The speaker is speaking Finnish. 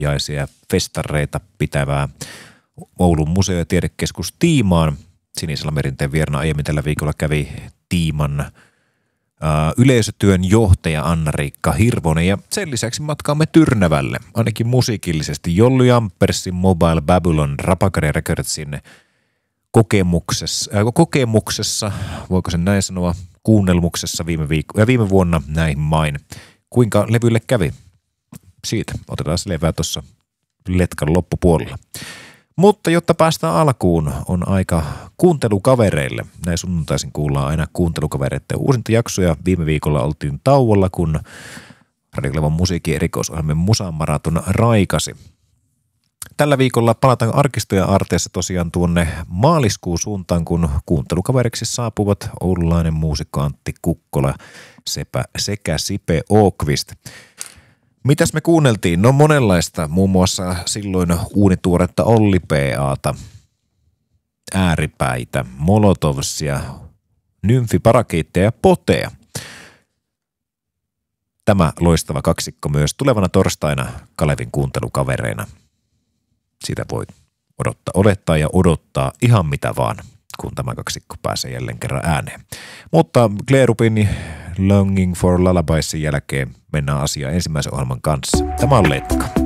jaisia festareita pitävää Oulun museo- ja tiedekeskus Tiimaan. Sinisellä Merinteen vieraana aiemmin tällä viikolla kävi Tiiman yleisötyön johtaja Anna-Riikka Hirvonen ja sen lisäksi matkaamme Tyrnävälle, ainakin musiikillisesti Jolly Jampersin Mobile Babylon Rapakari Recordsin kokemuksessa, voiko sen näin sanoa, kuunnelmuksessa viime vuonna näin main. Kuinka levylle kävi? Siitä otetaan selvää tuossa letkan loppupuolella. Mutta jotta päästään alkuun, on aika kuuntelukavereille. Näin sunnuntaisin kuullaan aina kuuntelukavereiden uusinta jaksoja. Viime viikolla oltiin tauolla, kun Radio Klevan musiikin erikoisohjelmien Musamaraton raikasi. Tällä viikolla palataan arkistoja arteessa tosiaan tuonne maaliskuun suuntaan, kun kuuntelukaveriksi saapuvat oululainen muusikko Antti Kukkola sekä Sipe Åqvist. Mitäs me kuunneltiin? No monenlaista, muun muassa silloin uunituoretta Olli P.A.ta, Ääripäitä, Molotovsia, Nymfiparakiitteja ja Potea. Tämä loistava kaksikko myös tulevana torstaina Kalevin kuuntelukavereina. Sitä voi olettaa ja odottaa ihan mitä vaan, kun tämä kaksikko pääsee jälleen kerran ääneen. Mutta Glerupin Longing for Lullabiesin jälkeen mennään asiaan ensimmäisen ohjelman kanssa. Tämä on Letka.